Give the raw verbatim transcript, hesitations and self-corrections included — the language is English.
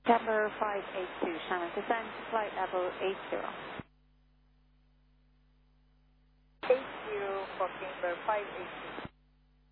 Camber five eight two, Shannon, descend flight level eight zero. eight zero for Camber five eight two.